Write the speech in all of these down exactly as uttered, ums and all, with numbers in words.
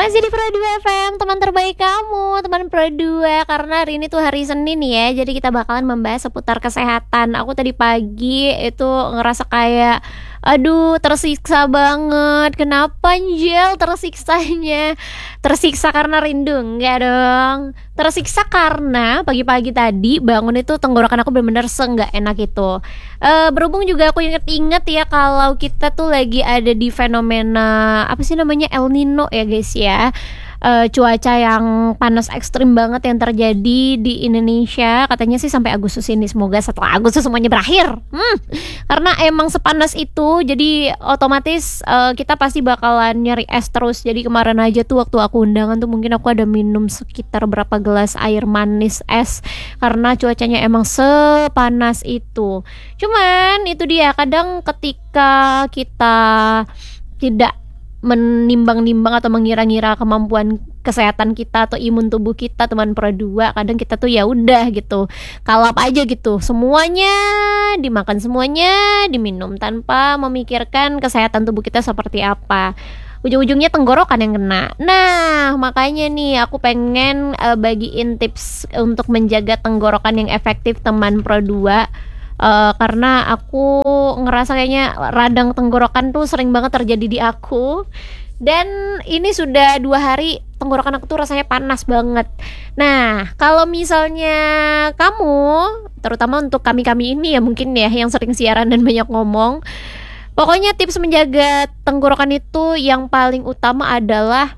Masih di Pro dua F M, teman terbaik kamu, teman Pro dua. Karena hari ini tuh hari Senin ya, jadi kita bakalan membahas seputar kesehatan. Aku tadi pagi itu ngerasa kayak aduh tersiksa banget. Kenapa Anjel tersiksanya? Tersiksa karena rindu? Enggak dong. Tersiksa karena pagi-pagi tadi bangun itu tenggorokan aku benar-benar seenggak enak itu. Uh, berhubung juga aku inget-inget ya kalau kita tuh lagi ada di fenomena apa sih namanya El Nino ya guys ya. Uh, cuaca yang panas ekstrim banget yang terjadi di Indonesia, katanya sih sampai Agustus ini, semoga setelah Agustus semuanya berakhir. Hmm, karena emang sepanas itu, jadi otomatis uh, kita pasti bakalan nyari es terus. Jadi kemarin aja tuh waktu aku undangan tuh mungkin aku ada minum sekitar berapa gelas air manis es karena cuacanya emang sepanas itu. Cuman itu dia, kadang ketika kita tidak menimbang-nimbang atau mengira-ngira kemampuan kesehatan kita atau imun tubuh kita, teman Pro dua, kadang kita tuh ya udah gitu kalap aja gitu, semuanya dimakan, semuanya diminum tanpa memikirkan kesehatan tubuh kita seperti apa. Ujung-ujungnya tenggorokan yang kena. Nah makanya nih aku pengen uh, bagiin tips untuk menjaga tenggorokan yang efektif teman Pro dua. Uh, karena aku ngerasa kayaknya radang tenggorokan tuh sering banget terjadi di aku. Dan ini sudah dua hari tenggorokan aku tuh rasanya panas banget. Nah kalau misalnya kamu, terutama untuk kami-kami ini ya mungkin ya yang sering siaran dan banyak ngomong, pokoknya tips menjaga tenggorokan itu yang paling utama adalah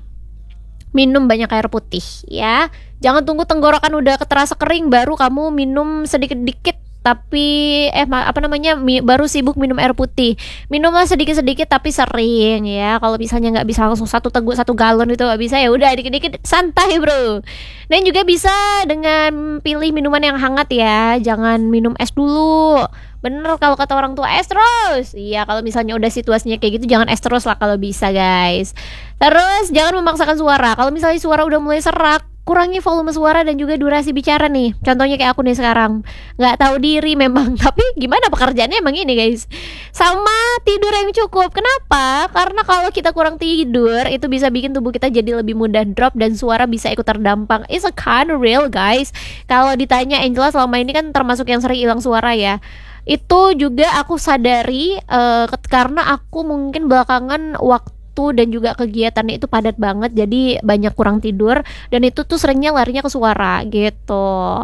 minum banyak air putih ya. Jangan tunggu tenggorokan udah terasa kering baru kamu minum sedikit-sedikit tapi eh apa namanya mi, baru sibuk minum air putih. Minumlah sedikit-sedikit tapi sering ya. Kalau misalnya nggak bisa langsung satu teguk satu galon itu nggak bisa, ya udah dikit-dikit santai bro. Dan juga bisa dengan pilih minuman yang hangat ya, jangan minum es dulu. Bener kalau kata orang tua, es terus. Iya, kalau misalnya udah situasinya kayak gitu jangan es terus lah kalau bisa guys. Terus jangan memaksakan suara. Kalau misalnya suara udah mulai serak, kurangi volume suara dan juga durasi bicara nih. Contohnya kayak aku nih sekarang, nggak tahu diri memang, tapi gimana pekerjaannya emang ini guys. Sama tidur yang cukup. Kenapa? Karena kalau kita kurang tidur itu bisa bikin tubuh kita jadi lebih mudah drop dan suara bisa ikut terdampak. It's a kind of real guys. Kalau ditanya Angela selama ini kan termasuk yang sering hilang suara ya. Itu juga aku sadari uh, karena aku mungkin belakangan waktu dan juga kegiatannya itu padat banget, jadi banyak kurang tidur dan itu tuh seringnya larinya ke suara gitu.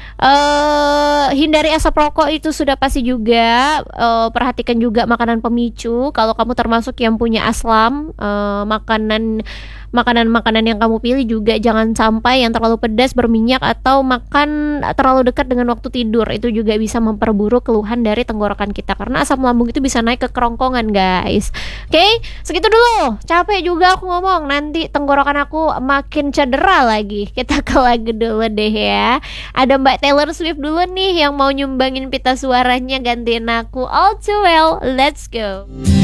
Uh, hindari asap rokok itu sudah pasti juga. Uh, perhatikan juga makanan pemicu. Kalau kamu termasuk yang punya aslam, uh, makanan makanan-makanan yang kamu pilih juga jangan sampai yang terlalu pedas, berminyak, atau makan terlalu dekat dengan waktu tidur. Itu juga bisa memperburuk keluhan dari tenggorokan kita karena asam lambung itu bisa naik ke kerongkongan guys. Oke, okay? Segitu dulu. Capek juga aku ngomong, nanti tenggorokan aku makin cedera lagi. Kita ke lagu dulu deh ya. Ada Mbak Taylor Swift dulu nih yang mau nyumbangin pita suaranya gantiin aku. All too well, let's go.